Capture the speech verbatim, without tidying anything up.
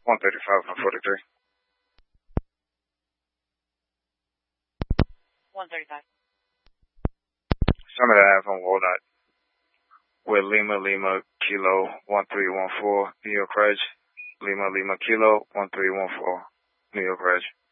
one thirty-five, one forty-three. one thirty-five. Summit Ave on Walnut. With Lima, Lima, Kilo, one three one four, New York Reg. Lima, Lima, Kilo, one three one four, New York Reg.